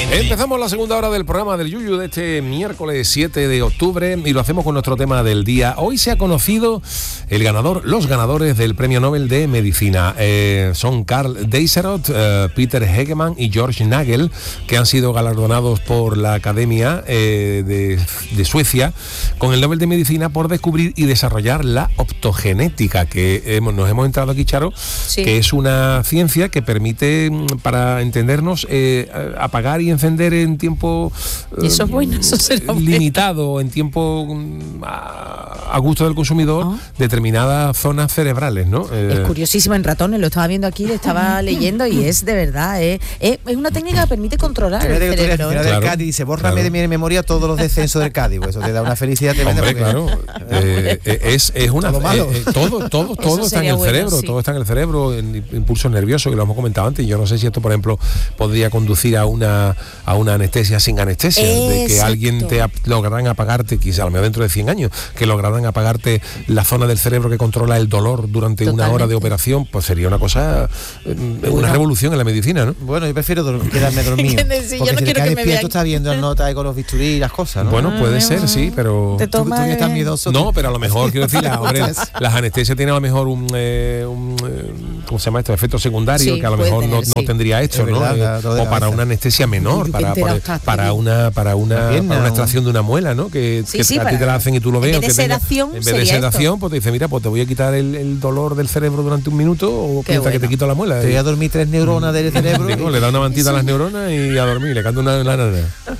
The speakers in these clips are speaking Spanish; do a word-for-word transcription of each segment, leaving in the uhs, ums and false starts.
Empezamos la segunda hora del programa del Yuyu de este miércoles siete de octubre y lo hacemos con nuestro tema del día. Hoy se ha conocido el ganador, los ganadores del Premio Nobel de Medicina. Eh, son Karl Deiserot, eh, Peter Hegemann y George Nagel, que han sido galardonados por la Academia eh, de, de Suecia con el Nobel de Medicina por descubrir y desarrollar la optogenética, que hemos, nos hemos entrado aquí, Charo, sí. que es una ciencia que permite, para entendernos, eh, apagar y encender en tiempo eh, eso es bueno, eso será limitado, bueno. en tiempo a, a gusto del consumidor, oh. determinadas zonas cerebrales, ¿no? Eh, es curiosísimo en ratones, lo estaba viendo aquí, le estaba leyendo y es de verdad, eh, es, es una técnica que permite controlar el cerebro. Del claro, Cádiz dice, bórrame claro. de mi memoria todos los descensos del Cádiz, pues eso te da una felicidad tremenda. Hombre, claro, eh, es, es una todo, eh, eh, todo, todo, todo está en el bueno, cerebro, sí. todo está en el cerebro, en impulsos nerviosos, que lo hemos comentado antes. Yo no sé si esto, por ejemplo, podría conducir a una a una anestesia sin anestesia, Exacto. de que alguien te ap- lograran apagarte, quizá a lo mejor dentro de cien años, que lograran apagarte la zona del cerebro que controla el dolor durante Totalmente. una hora de operación, pues sería una cosa, una bueno. revolución en la medicina, ¿no? Bueno, yo prefiero dor- quedarme dormido, sí, porque no si quiero te que despierto vean. Estás viendo el nota con los bisturí y las cosas, ¿no? Bueno, puede ah, ser, sí, pero... ¿Te ¿Tú, tú estás miedoso? No, pero a lo mejor, quiero decir, la, hombre, las anestesias tienen a lo mejor un, eh, un eh, ¿cómo se llama esto? Efecto secundario, sí, que a lo mejor tener, no, sí. no tendría esto, ¿no? Verdad, eh, o para una anestesia menor, para, para, para una para una, para una extracción de una muela, ¿no? Que, sí, que sí, a para, ti te la hacen y tú lo ves. En vez de sedación, en vez de sedación, esto. pues te dice, mira, pues te voy a quitar el, el dolor del cerebro durante un minuto o Qué piensa bueno. que te quito la muela. Te voy a dormir tres neuronas del cerebro. Digo, le da una mantita sí. a las neuronas y a dormir, le canta una nana.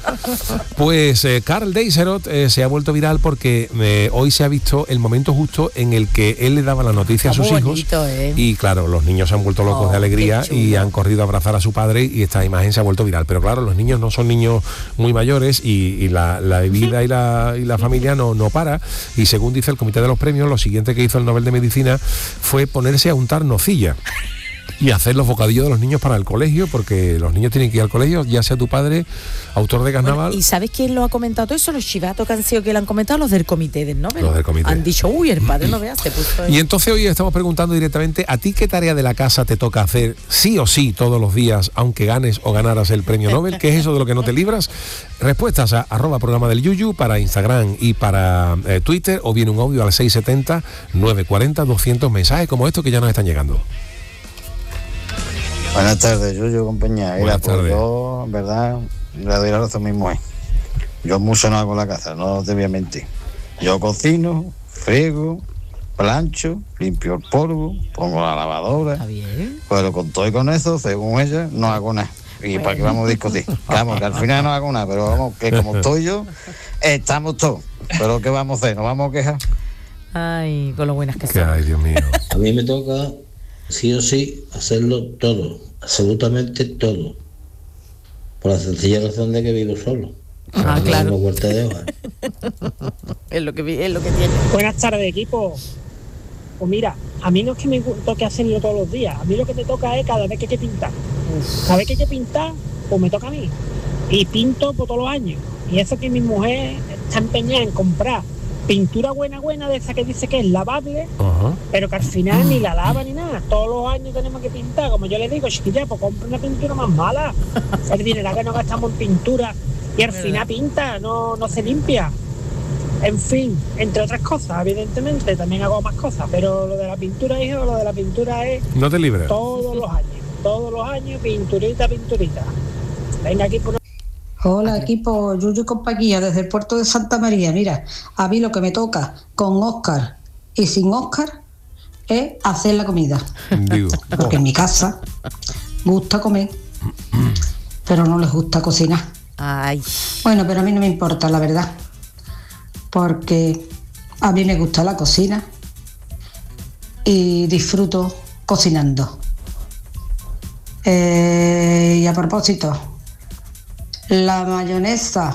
Pues eh, Karl Deiserot eh, se ha vuelto viral porque eh, hoy se ha visto el momento justo en el que él le daba la noticia a sus bonito, hijos eh. y claro, los niños se han vuelto locos oh, de alegría y han corrido a abrazar a su padre y esta imagen se ha vuelto viral. Pero claro, los niños no son niños muy mayores y, y la, la vida y la, y la familia no, no para, y según dice el comité de los premios, lo siguiente que hizo el Nobel de Medicina fue ponerse a untar nocilla y hacer los bocadillos de los niños para el colegio, porque los niños tienen que ir al colegio, ya sea tu padre, autor de carnaval. Bueno, ¿y sabes quién lo ha comentado todo eso? Los chivatos que han sido que lo han comentado, los del comité del Nobel. Los del comité. Han dicho, uy, el padre no veas, se puso ahí. Y entonces hoy estamos preguntando directamente, ¿a ti qué tarea de la casa te toca hacer sí o sí todos los días, aunque ganes o ganaras el premio Nobel? ¿Qué es eso de lo que no te libras? Respuestas a arroba programa del Yuyu para Instagram y para eh, Twitter, o bien un audio al seis setenta, nueve cuarenta, doscientos, mensajes como estos que ya nos están llegando. Buenas tardes, Yuyu, compañía. Mira, pues yo, en verdad, le doy la razón a mi mujer. Yo mucho no hago la casa, no te voy a mentir. Yo cocino, friego, plancho, limpio el polvo, pongo la lavadora. Está bien. Pero con todo y con eso, según ella, no hago nada. ¿Y bueno. para qué vamos a discutir? Vamos, que al final no hago nada, pero vamos, que como estoy yo, estamos todos. Pero ¿qué vamos a hacer? ¿Nos vamos a quejar? Ay, con lo buenas que son. Ay, Dios mío. A mí me toca... sí o sí, hacerlo todo, absolutamente todo, por la sencilla razón de que vivo solo. Ah, no claro. Tengo huerta de hoja. es lo que es lo que tiene. Buenas tardes, equipo. Pues mira, a mí no es que me toque hacerlo todos los días, a mí lo que me toca es cada vez que hay que pintar. Cada vez que hay que pintar, pues me toca a mí. Y pinto por todos los años. Y eso que mi mujer está empeñada en comprar pintura buena, buena, de esa que dice que es lavable, uh-huh. pero que al final ni la lava ni nada. Todos los años tenemos que pintar. Como yo le digo, chiquilla, pues compra una pintura más mala. El dinero que no gastamos en pintura y al final pinta, no, no se limpia. En fin, entre otras cosas, evidentemente, también hago más cosas, pero lo de la pintura, hijo, lo de la pintura es... No te libres. Todos los años, todos los años, pinturita, pinturita. Venga, aquí por... Hola equipo Yuyu y compañía desde el puerto de Santa María. Mira, a mí lo que me toca con Óscar y sin Óscar es hacer la comida. Digo. Porque en mi casa gusta comer, pero no les gusta cocinar. Ay. Bueno, pero a mí no me importa, la verdad, porque a mí me gusta la cocina y disfruto cocinando. Eh, y a propósito, la mayonesa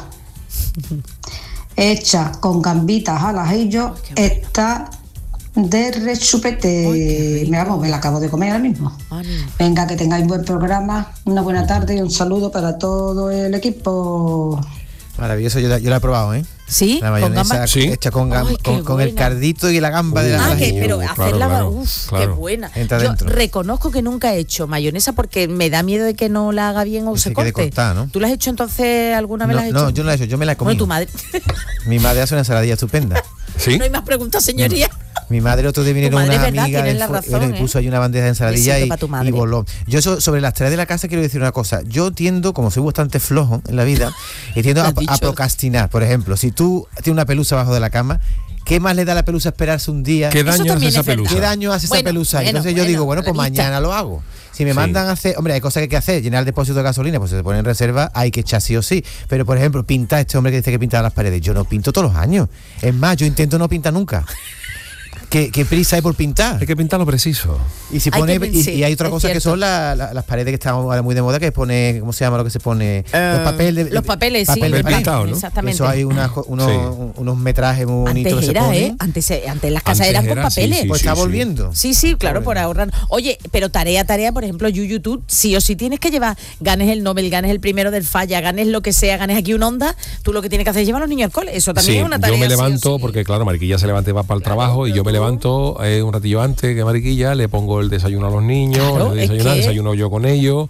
hecha con gambitas al ajillo está de rechupete. Me, vamos, me la acabo de comer ahora mismo. Venga, que tengáis buen programa, una buena tarde y un saludo para todo el equipo. Maravilloso, yo la, yo la he probado, ¿eh? ¿Sí? La mayonesa ¿Sí? hecha con, gam, Ay, con, con el cardito y la gamba uh, de la Ah, que, pero uh, hacerla, claro, uff, claro. qué buena. Entra yo dentro. reconozco que nunca he hecho mayonesa porque me da miedo de que no la haga bien o pues se, se corte. Cortada, ¿no? ¿Tú la has hecho entonces alguna vez? No, la has hecho? no, yo no la he hecho, yo me la he comido. Bueno, tu madre. Mi madre hace una ensaladilla estupenda. ¿Sí? No hay más preguntas, señoría. Mi madre otro día vinieron una verdad, amiga del razón, y puso ahí una bandeja de ensaladilla y, y voló. Yo so, sobre las tareas de la casa quiero decir una cosa. Yo tiendo, como soy bastante flojo en la vida, y tiendo a, a procrastinar. Por ejemplo, si tú tienes una pelusa abajo de la cama, ¿qué más le da a la pelusa esperarse un día? ¿Qué daño hace esa pelusa? ¿Qué daño hace bueno, esa pelusa? Bueno, Entonces bueno, yo digo, bueno, pues mañana lo hago. Si me sí. mandan a hacer, hombre, hay cosas que hay que hacer, llenar el depósito de gasolina, pues se pone en reserva, hay que echar sí o sí. Pero, por ejemplo, pintar, este hombre que dice que pinta las paredes, yo no pinto todos los años. Es más, yo intento no pintar nunca. ¿Qué, ¿Qué prisa hay por pintar? Hay que pintar lo preciso. Y si pone hay y, y hay otra cosa cierto. que son la, la, las paredes que están ahora muy de moda, que pone, ¿cómo se llama lo que se pone? Uh, los papeles. Los papeles, papel sí. De pintado, ¿no? Exactamente. Eso hay una, unos, sí. unos metrajes muy bonitos antes que era, se ponen. ¿eh? Antes, antes las casas antes eran era, con papeles. Sí, sí, pues sí, está sí. volviendo. Sí, sí, claro, por ahorrar. Oye, pero tarea, tarea, por ejemplo, YouTube, sí o sí tienes que llevar, ganes el Nobel, ganes el primero del Falla, ganes lo que sea, ganes aquí un Onda, tú lo que tienes que hacer es llevar a los niños al cole. Eso también sí, es una tarea. Yo me levanto, sí o sí. porque claro, Mariquilla se levanta y va para el claro, trabajo, y yo me levanto eh, un ratillo antes que Mariquilla, le pongo el desayuno a los niños, claro, desayunar, que... desayuno yo con ellos,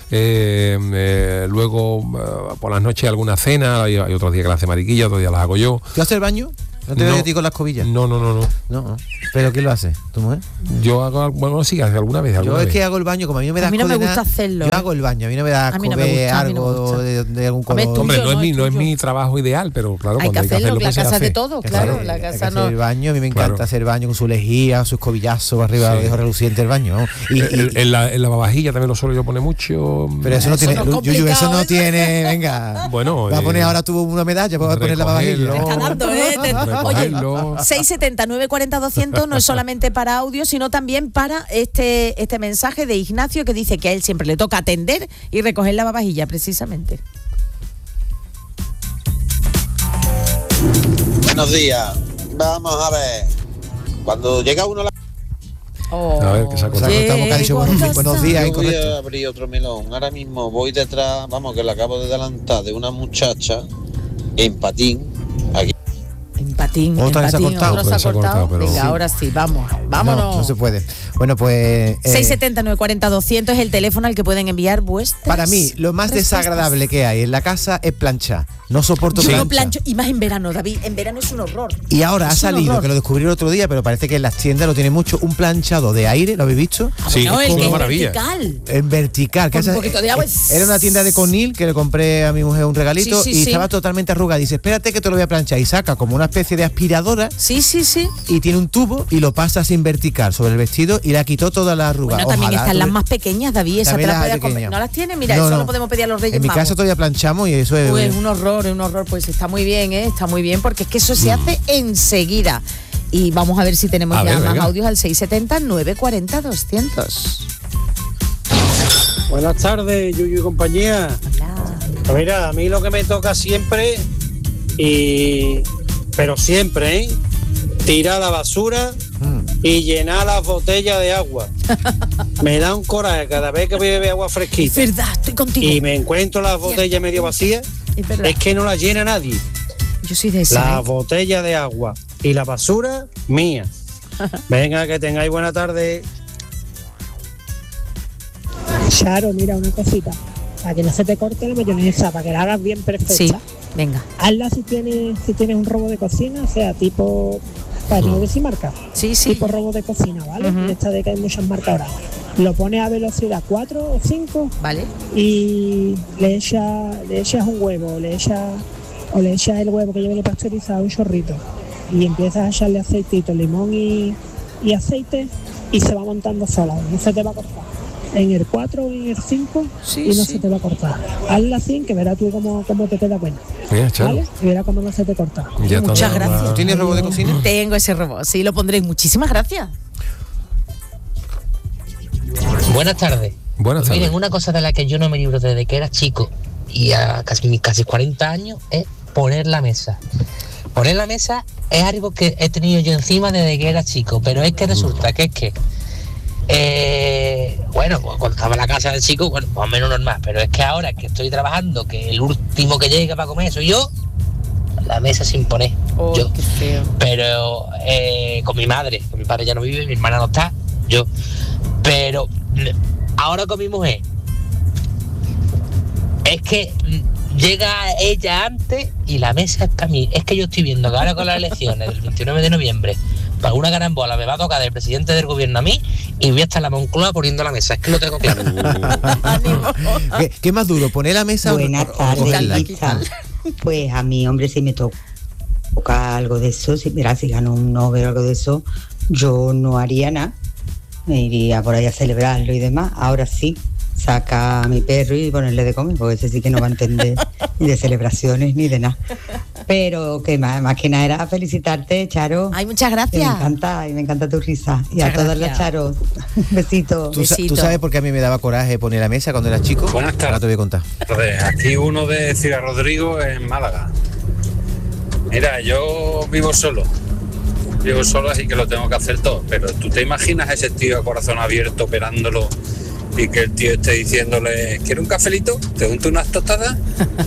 eh, eh, luego eh, por las noches alguna cena, hay, hay otros días que la hace Mariquilla, otros días las hago yo. ¿Tú haces el baño? ¿No te no, veo a ti con las cobillas? No, no, no, no. No, no. ¿Pero quién lo hace? ¿Tu mujer? Yo hago, bueno, sí, alguna vez. Alguna yo vez. es que hago el baño, como a mí no me da asco. A mí no me gusta hacerlo. Yo hago el baño, a mí no me da asco no ver gusta, algo no de, de algún color. Hombre, Hombre, no, no, es mi, no es tuyo. mi trabajo ideal, pero claro, hay cuando que hay hacerlo, que hacerlo, la pues casa se hace. de todo, claro. La casa hay que no. hacer el baño, a mí me encanta claro. hacer el baño con su lejía, sus cobillazos arriba, sí. lo dejo reluciente el baño. ¿no? Y, el, y, en, la, en la lavavajilla también lo suelo yo poner mucho. Pero eso no eso tiene, no Yuyu, eso no tiene, venga. Bueno, va a poner ahora tú una medalla para poner la lavavajilla. Te está dando, ¿eh? Oye, seis setenta y nueve cuarenta doscientos no es solamente para audio, sino también para este, este mensaje de Ignacio que dice que a él siempre le toca atender y recoger la lavavajilla, precisamente. Buenos días. Vamos a ver. Cuando llega uno a la... Oh, a ver, que se ha cortado. Ha dicho buenos, buenos días. Yo voy a abrir otro melón. Ahora mismo voy detrás, vamos, que le acabo de adelantar de una muchacha en patín. Aquí. En patín, otra en se patín, ha cortado, otro se ha cortado. cortado pero... Venga, sí. ahora sí, vamos, vámonos. No, no se puede. Bueno, pues... Eh, seis setenta y nueve cuarenta doscientos es el teléfono al que pueden enviar vuestras... Para mí, lo más respuestas. desagradable que hay en la casa es planchar. No soporto Yo plancha. no plancho, y más en verano, David. En verano es un horror. Y ahora es ha salido, que lo descubrí el otro día, pero parece que en las tiendas lo tiene mucho, un planchado de aire, ¿lo habéis visto? Ah, sí, bueno, es una maravilla. Vertical. En vertical. Con que un poquito de agua. Era una tienda de Conil que le compré a mi mujer un regalito sí, sí, y sí. estaba totalmente arrugada. Dice, espérate que te lo voy a planchar. Y saca como una especie de aspiradora. Sí, sí, sí. Y tiene un tubo y lo pasa sin vertical sobre el vestido y le quitó toda la arruga. Bueno, también Ojalá, están tuve... las más pequeñas, David. Esa te la puedes comer. ¿No las tienes? Mira, no, eso no. lo podemos pedir a los Reyes En mi Magos. casa todavía planchamos y eso es... Pues un horror, es un horror. Pues está muy bien, ¿eh? Está muy bien porque es que eso se hace enseguida. Y vamos a ver si tenemos a ya ver, más venga. audios al seis setenta nueve cuarenta doscientos. Buenas tardes, Yuyu y compañía. Hola. Mira, a mí lo que me toca siempre, y pero siempre, ¿eh? Tirar la basura mm. y llenar las botellas de agua. Me da un coraje cada vez que bebe agua fresquita. Es verdad, estoy contigo. Y me encuentro las botellas medio vacías. Es verdad. Es que no las llena nadie. Yo soy de esa. La ¿eh? botella de agua y la basura, mía. Venga, que tengáis buena tarde. Charo, mira, una cosita. Para que no se te corte la mayonesa, para que la hagas bien perfecta. Sí, venga. Hazla si tienes, si tienes un robo de cocina, o sea, tipo... Para no decir marca. Sí, sí. Tipo robo de cocina, ¿vale? Uh-huh. Esta de que hay muchas marcas ahora. Lo pones a velocidad cuatro o cinco. Vale. Y le echas le echas un huevo, le echas... O le echas el huevo que ya viene pasteurizado, un chorrito. Y empiezas a echarle aceitito, limón y, y aceite. Y se va montando sola. No se te va a cortar. En el cuatro o en el cinco sí, y no sí. se te va a cortar. Hazla así, que verás tú cómo, cómo te queda buena. Bien, ¿vale? Y verás cómo no se te corta. Ya Muchas gracias. ¿Tú tienes robot de cocina? Tengo ese robot, sí, lo pondré. Muchísimas gracias. Buenas tardes. Buenas tardes. Miren, una cosa de la que yo no me libro desde que era chico y a casi, casi cuarenta años es poner la mesa. Poner la mesa es algo que he tenido yo encima desde que era chico, pero es que resulta que es que eh, bueno, pues cuando estaba en la casa del chico, bueno, más o menos normal, pero es que ahora que estoy trabajando, que el último que llega para comer soy yo, la mesa sin poner, oh, yo. Qué feo. Pero eh, con mi madre, con mi padre ya no vive, mi hermana no está, yo. Pero ahora con mi mujer, es que llega ella antes y la mesa es para mí. Es que yo estoy viendo que ahora con las elecciones del veintinueve de noviembre, para una carambola me va a tocar del presidente del gobierno a mí y voy a estar en la Moncloa poniendo la mesa. Es que lo tengo claro. ¿Qué, ¿Qué más duro, poner la mesa Buenas o, o tardes, cogerla? Lisa. Pues a mí, hombre, si me toca algo de eso, si, mira, si gano un Nobel o algo de eso, yo no haría nada. Me iría por ahí a celebrarlo y demás. Ahora sí, saca a mi perro y ponerle de comer, porque ese sí que no va a entender ni de celebraciones ni de nada. Pero que más, más que nada era felicitarte, Charo. Ay, muchas gracias. Me encanta, y me encanta tu risa. Y Muchas a todas gracias. las Charos, un besito. ¿Tú, sa- ¿Tú sabes por qué a mí me daba coraje poner la mesa cuando era chico? Buenas tardes. Ahora te voy a contar. Entonces, aquí uno de Ciudad Rodrigo en Málaga. Mira, yo vivo solo. Vivo solo, así que lo tengo que hacer todo. Pero ¿tú te imaginas a ese tío a corazón abierto operándolo y que el tío esté diciéndole, ¿quiere un cafelito? ¿Te junto unas tostadas?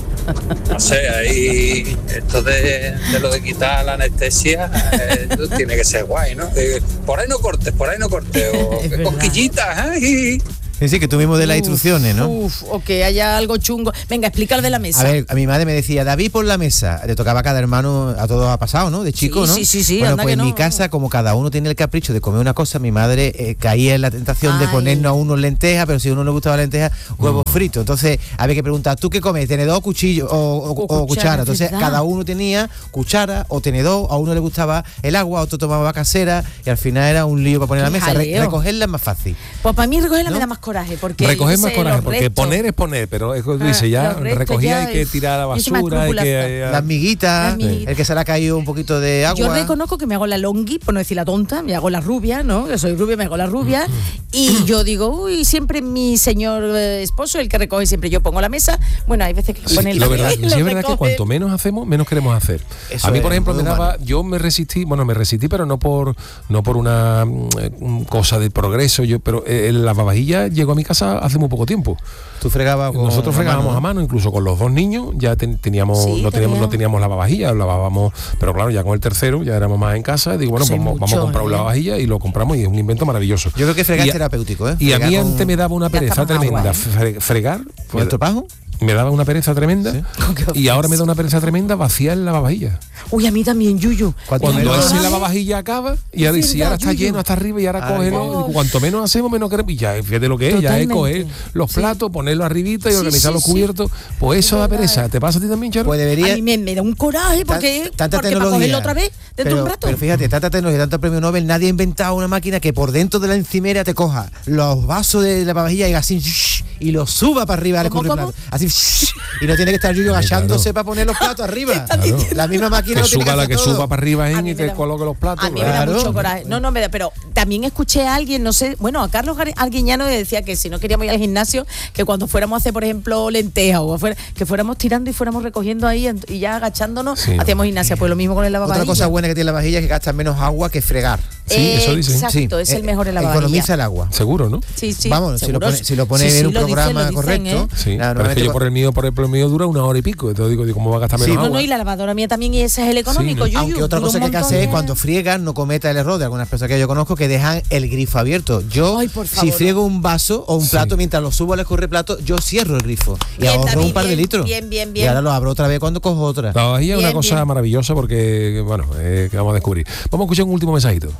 No sé, ahí esto de, de lo de quitar la anestesia eh, tiene que ser guay, ¿no? Eh, por ahí no cortes, por ahí no cortes. O Es verdad. cosquillitas, ¿eh? Sí, sí, que tú mismo de las Uf, instrucciones, ¿no? Uf, o que haya algo chungo. Venga, explicar de la mesa. A ver, a mi madre me decía, David, por la mesa. Le tocaba a cada hermano, a todos ha pasado, ¿no? De chico, Sí, ¿no? sí, sí, sí, Bueno, anda pues que en mi no. casa, como cada uno tiene el capricho de comer una cosa, mi madre eh, caía en la tentación de Ay. ponernos a uno lentejas, pero si a uno le gustaba lentejas, huevos fritos. Entonces, había que preguntar, ¿tú qué comes? ¿Tenedor o cuchillo? O, o- O o cuchara, cuchara. Entonces, ¿verdad? cada uno tenía cuchara o tenedor, a uno le gustaba el agua, a otro tomaba casera, y al final era un lío para poner Qué la mesa. Re- jaleo. recogerla es más fácil. Pues para mí recogerla ¿No? me da más coraje. Porque Recoger yo más sé, coraje, los porque restos- poner es poner, pero es que tú Ah, dices, ya los restos recogía ya hay que es- tirar a la yo soy más basura, hay que... escrupulosa. Las miguitas, Las miguitas. el que se le ha caído un poquito de agua. Yo reconozco que me hago la longui, por no decir la tonta, me hago la rubia, ¿no? Que soy rubia, me hago la rubia. Y yo digo, uy, siempre mi señor eh, esposo, el que recoge siempre, yo pongo la mesa. Bueno, hay veces que Sí, pone el lo verdad, sí lo es verdad que recoge. cuanto menos hacemos, menos queremos hacer. Eso a mí, por es ejemplo, muy me daba, humano. yo me resistí, bueno, me resistí, pero no por no por una mm, cosa de progreso, yo, pero eh, la lavavajilla llegó a mi casa hace muy poco tiempo. Tú fregabas con Nosotros la fregábamos mano, a mano, incluso con los dos niños, ya ten- teníamos, Sí, no teníamos, tenía. no teníamos lavavajilla, lavábamos, pero claro, ya con el tercero ya éramos más en casa, y digo, bueno, Sí, vamos, vamos a mucho, comprar un ¿eh? lavavajilla y lo compramos y es un invento maravilloso. Yo creo que fregar Y es a- terapéutico, ¿eh? Y a Fregar mí con- antes me daba una pereza Gasta más tremenda agua, fre- fregar. ¿Y el tropajo? Me daba una pereza tremenda y ahora me da una pereza tremenda vaciar el lavavajillas. Uy, a mí también, Yuyu. Cuando El Cuando menos- ese coraje- lavavajilla acaba y ahora, Es si ahora verdad, está Yuyu. lleno hasta arriba y ahora Ay, cógelo, oh. digo, cuanto menos hacemos, menos queremos. Y ya, fíjate lo que es, ya es Totalmente. coger los platos, ponerlos arribita y Sí, organizar sí, los sí. cubiertos. Pues eso da verdad, pereza. eh. ¿Te pasa a ti también, Charo? Pues debería... A mí me, me da un coraje porque, Tan- tanta porque para tecnología. cogerlo otra vez dentro pero, de un rato. pero fíjate, tanta tecnología, tanto premio Nobel, nadie ha inventado una máquina que por dentro de la encimera te coja los vasos de la lavavajilla y haga así y los suba para arriba al ¿Cómo, escurriplato. Así y no tiene que estar Yuyo agachándose claro. para poner los platos arriba. Claro. La misma máquina Que lo tiene suba la hacer que todo. suba para arriba A en mí y me te da- coloque los platos. A mí me da Claro. mucho coraje. No, no me da, pero también escuché a alguien, no sé, bueno, a Carlos Gar- Arguiñano decía que si no queríamos ir al gimnasio, que cuando fuéramos a hacer, por ejemplo, lentejas o fuera, que fuéramos tirando y fuéramos recogiendo ahí en- y ya agachándonos, Sí. hacíamos gimnasia. Pues lo mismo con el lavavajillas. Otra cosa buena que tiene la vajilla es que gasta menos agua que fregar. Sí, eso dicen. Exacto, es Sí, el eh, mejor el lavavajillas. Economiza el agua. Seguro, ¿no? Sí, sí. Vamos, si lo seguro. pone, si lo pone Sí, sí, en un lo dicen, programa lo dicen, correcto. ¿eh? Sí, nada, pero es que yo normalmente por el mío, por ejemplo, el mío dura una hora y pico. Entonces digo, digo, ¿cómo va a gastar menos Sí, No, agua? no, y la lavadora mía también, y ese es el económico, Sí, Yuyu, Aunque otra dura cosa un que hay que montón hacer es de- cuando friegan, no cometa el error de algunas personas que yo conozco que dejan el grifo abierto. Yo, Ay, por si favor, friego un vaso o un Sí. plato mientras lo subo al escurriplato, yo cierro el grifo y Bien, ahorro David, un par de bien, litros. bien, bien, Y bien. ahora lo abro otra vez cuando cojo otra. La lavavajilla es una Bien, cosa bien. maravillosa porque, bueno, eh, que vamos a descubrir. Vamos a escuchar un último mensajito.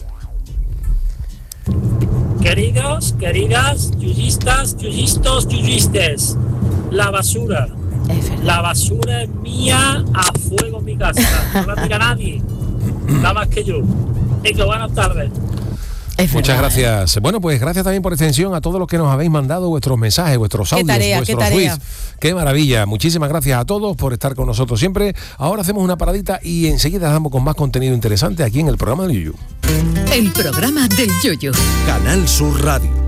Queridos, queridas, yuyistas, yuyistos, yuyistes, la basura. Es verdad. La basura es mía a fuego en mi casa. No la tira nadie. Nada más que yo. Y que buenas tardes. Es Muchas verdad, ¿eh? gracias. Bueno, pues gracias también por extensión a todos los que nos habéis mandado vuestros mensajes, vuestros Qué audios, tarea, vuestros qué tarea. tweets. Qué maravilla. Muchísimas gracias a todos por estar con nosotros siempre. Ahora hacemos una paradita y enseguida damos con más contenido interesante aquí en el programa del Yuyu. El programa del Yoyo. Canal Sur Radio.